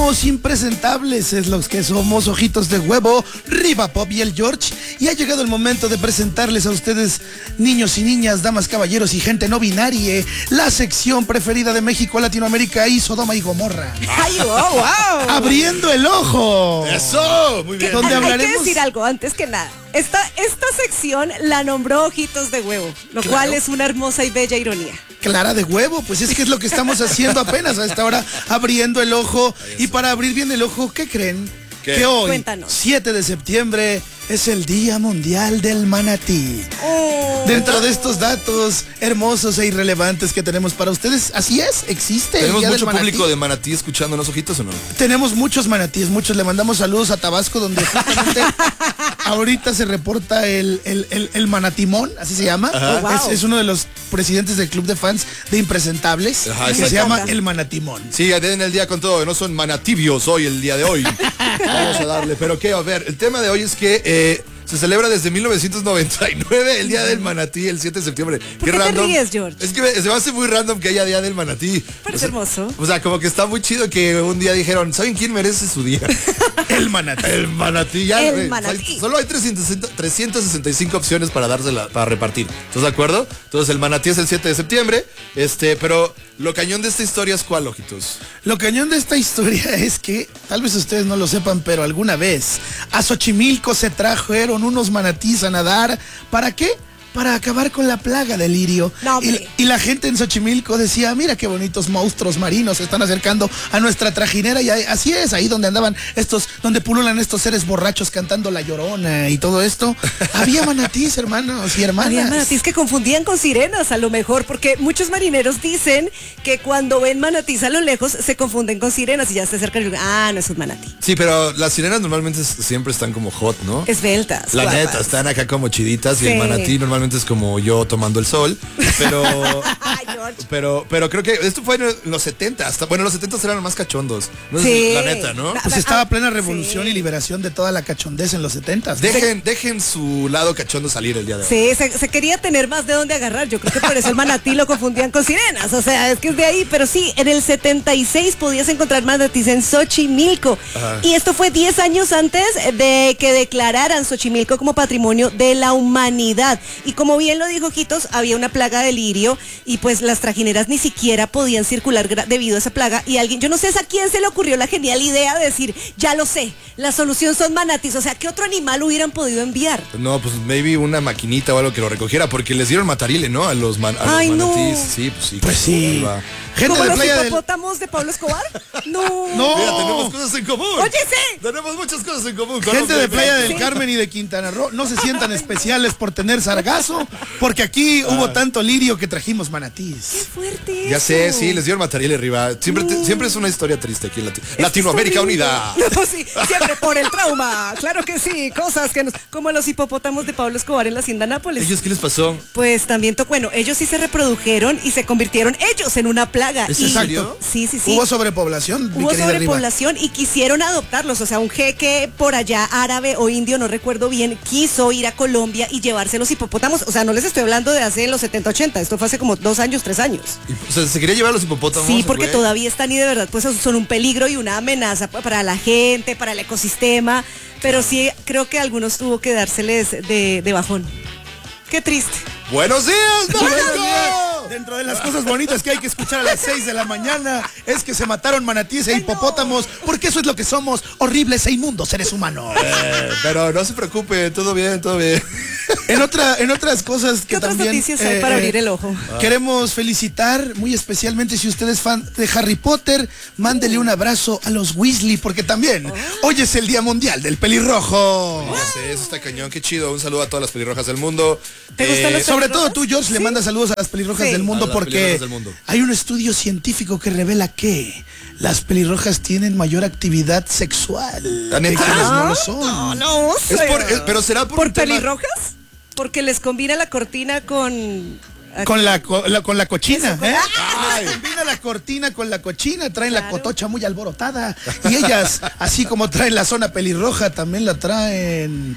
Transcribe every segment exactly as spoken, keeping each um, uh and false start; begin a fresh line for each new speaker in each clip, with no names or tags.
Somos impresentables, es los que somos, Ojitos de Huevo, Riva Pop y el George. Y ha llegado el momento de presentarles a ustedes, niños y niñas, damas, caballeros y gente no binaria, la sección preferida de México, Latinoamérica y Sodoma y Gomorra.
¡Ay, wow, wow!
Abriendo el ojo.
¡Eso! Muy bien.
Donde
Hay
hablaremos...
que decir algo antes que nada. Esta, esta sección la nombró Ojitos de Huevo, lo
Claro.
cual es una hermosa y bella ironía.
Clara de huevo, pues es que es lo que estamos haciendo apenas a esta hora, abriendo el ojo. Y para abrir bien el ojo, ¿qué creen?
¿Qué?
Que hoy,
Cuéntanos.
siete de septiembre, es el Día Mundial del Manatí.
Oh.
Dentro de estos datos hermosos e irrelevantes que tenemos para ustedes, así es, existe el
¿Tenemos
Día
mucho
del Manatí.
público de Manatí escuchándonos, Ojitos, o no?
Tenemos muchos manatíes, muchos. Le mandamos saludos a Tabasco, donde justamente ahorita se reporta el, el, el, el Manatimón, así se llama.
Oh, wow.
es, es uno de los presidentes del club de fans de Impresentables,
Ajá,
que
exacto.
se llama
encanta.
el Manatimón.
Sí, den el día con todo, no son manatibios hoy, el día de hoy. Vamos a darle, pero qué, a ver, el tema de hoy es que eh, se celebra desde mil novecientos noventa y nueve el Día del Manatí, el siete de septiembre.
¿Por qué te ríes, George?
Es que me- se me hace muy random que haya Día del Manatí.
Parece
O sea,
hermoso.
O sea, como que está muy chido que un día dijeron, ¿saben quién merece su día?
El Manatí.
El manatí, ya.
El
güey.
manatí.
Hay- solo hay trescientos sesenta y cinco opciones para dársela, para repartir. ¿Estás de acuerdo? Entonces el manatí es el siete de septiembre, este, pero lo cañón de esta historia es cuál, Ojitos.
Lo cañón de esta historia es que, tal vez ustedes no lo sepan, pero alguna vez a Xochimilco se trajeron unos manatís a nadar. ¿Para qué? Para acabar con la plaga del lirio.
No,
y,
hombre.
y la gente en Xochimilco decía, mira qué bonitos monstruos marinos se están acercando a nuestra trajinera. Y ahí- así es, ahí donde andaban estos, donde pululan estos seres borrachos cantando La Llorona y todo esto. Había manatís, hermanos y hermanas.
Había manatís que confundían con sirenas a lo mejor, porque muchos marineros dicen que cuando ven manatís a lo lejos se confunden con sirenas y ya se acercan y dicen, ah, no es un manatí.
Sí, pero las sirenas normalmente es- siempre están como hot, ¿no?
Esbeltas.
La
guapas.
neta, están acá como chiditas y
Sí.
el manatí normalmente es como yo tomando el sol, pero
Ay, George.
pero pero creo que esto fue en los setenta, hasta bueno, los setenta eran los más cachondos. No sé
Sí.
si- la neta, ¿no?
La-
Pues estaba plena revolución
Sí.
y liberación de toda la cachondez en los setentas.
Dejen dejen su lado cachondo salir el día de hoy.
Sí, se, se quería tener más de dónde agarrar. Yo creo que por eso el manatí lo confundían con sirenas. O sea, es que es de ahí. Pero sí, en el setenta y seis podías encontrar manatís en Xochimilco.
Ajá.
Y esto fue diez años antes de que declararan Xochimilco como patrimonio de la humanidad. Y como bien lo dijo Ojitos, había una plaga de lirio y pues las trajineras ni siquiera podían circular gra- debido a esa plaga. Y alguien, yo no sé a quién se le ocurrió la genial idea de decir, ya lo sé, la solución son manatís. O sea, ¿qué otro animal hubieran podido enviar?
No, pues maybe una maquinita o algo que lo recogiera, porque les dieron matarile, ¿no? A los, man- a los
Ay, no.
manatíes. Sí, pues sí.
Pues sí.
ahí va.
Gente
¿Como
de
los
playa del...
hipopótamos de Pablo Escobar? No.
No.
Mira, tenemos cosas en común.
Oye, sí.
Tenemos muchas cosas en común. con
Gente
los
de Playa del
Sí.
Carmen y de Quintana Roo, no se sientan especiales por tener sargazo, porque aquí
Ah.
hubo tanto lirio que trajimos
Qué
manatís.
fuerte
Ya
eso.
sé, sí, les dieron material arriba. Siempre, te-
No.
siempre es una historia triste aquí en Lati-
Es que
Latinoamérica
está horrible.
Unida.
No, sí, siempre por el trauma. Claro que sí, cosas que nos... Como los hipopótamos de Pablo Escobar en la hacienda Nápoles.
¿Ellos qué les pasó?
Pues también, to- bueno, ellos sí se reprodujeron y se convirtieron ellos en una plaga.
¿Es
y,
en serio?
Sí, sí, sí.
Hubo sobrepoblación, mi
Hubo
querida Riva.
sobrepoblación y quisieron adoptarlos, o sea, un jeque por allá árabe o indio, no recuerdo bien, quiso ir a Colombia y llevarse los hipopótamos, o sea, no les estoy hablando de hace los setenta, ochenta, esto fue hace como dos años, tres años.
Y, o sea, se quería llevar a los hipopótamos.
Sí, porque
güey.
todavía están y de verdad pues son un peligro y una amenaza pa- para la gente, para el ecosistema, pero sí creo que a algunos tuvo que dárseles de, de bajón. Qué triste.
¡Buenos días,
Buenos días.
México!
Dentro de las cosas bonitas que hay que escuchar a las seis de la mañana es que se mataron manatíes e hipopótamos, porque eso es lo que somos, horribles e inmundos seres humanos.
Eh, pero no se preocupe, todo bien, todo bien.
En otra, en otras cosas que
¿Qué otras
también
noticias hay para abrir el ojo?
Queremos felicitar muy especialmente, si usted es fan de Harry Potter, mándele un abrazo a los Weasley, porque también hoy es el Día Mundial del Pelirrojo.
Ya sé, eso está cañón, qué chido. Un saludo a todas las pelirrojas del mundo.
¿Te gustan los
Sobre todo
pelirrojas?
tú, George, le
Sí.
mandas saludos a las pelirrojas
Sí.
del mundo,
A las
porque
pelirrojas del mundo.
hay un estudio científico que revela que las pelirrojas tienen mayor actividad sexual.
¿La neta?
que quienes no lo
Ah,
son.
No, no,
Es por, es- pero será por,
¿Por
un tema-
pelirrojas? Porque les combina la cortina con...
Con la, co- la- con la cochina,
Eso,
¿eh?
Ay.
Combina la cortina con la cochina, traen la
Claro.
cotocha muy alborotada. Y ellas, así como traen la zona pelirroja, también la traen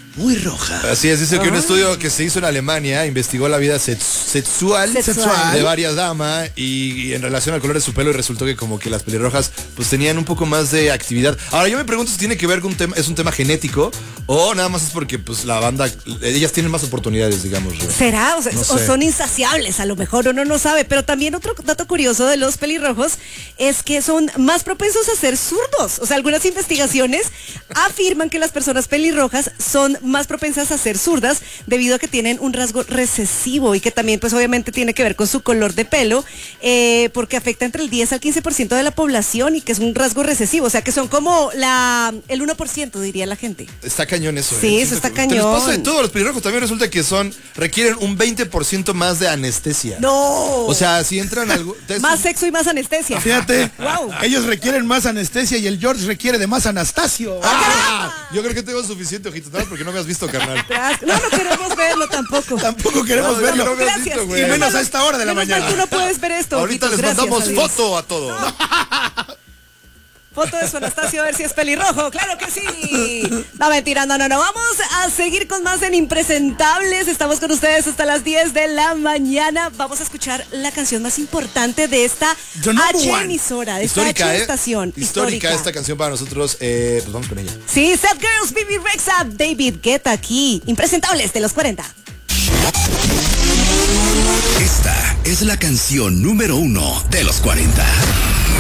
muy roja.
Así es, dice que un estudio que se hizo en Alemania investigó la vida sex- sexual,
Sexual.
de varias damas y, y en relación al color de su pelo y resultó que como que las pelirrojas pues tenían un poco más de actividad. Ahora yo me pregunto si tiene que ver con un tema, es un tema genético o nada más es porque pues la banda, ellas tienen más oportunidades, digamos.
¿Será? O, sea,
No
o
sé.
son insaciables, a lo mejor uno no sabe. Pero también otro dato curioso de los pelirrojos es que son más propensos a ser zurdos. O sea, algunas investigaciones afirman que las personas pelirrojas son más propensas a ser zurdas debido a que tienen un rasgo recesivo y que también pues obviamente tiene que ver con su color de pelo, eh, porque afecta entre el diez al quince por ciento de la población y que es un rasgo recesivo, o sea que son como la el uno por ciento diría la gente.
Está cañón eso.
Sí,
¿eh?
eso está
Te les
cañón.
pasa de todo, los pelirrojos también resulta que son, requieren un veinte por ciento más de anestesia.
No.
O sea, si entran algo...
Más sexo y más anestesia.
Fíjate,
Wow.
ellos requieren más anestesia y el George requiere de más Anastasio.
¡Ah! Yo creo que tengo suficiente, ojito, nada más porque no me has visto, carnal.
No, no queremos verlo tampoco.
Tampoco queremos
No,
verlo.
no me has
Gracias.
visto, güey.
Y menos a esta hora de la
Menos mal
mañana.
tú no puedes ver esto.
Ahorita
ojitos,
les
gracias
mandamos
a Dios.
foto a todos.
Foto de su Anastasio a ver si es pelirrojo, claro que sí. No, mentira, no, no, no. Vamos a seguir con más en Impresentables. Estamos con ustedes hasta las diez de la mañana. Vamos a escuchar la canción más importante de esta
The number
H
one.
emisora, de esta
Histórica,
H
¿eh?
estación.
Histórica esta canción para nosotros. Eh, pues vamos con ella.
Sí, Sad Girls, Bibi Rexha, David Guetta aquí. Impresentables de los cuarenta.
Esta es la canción número uno de los cuarenta.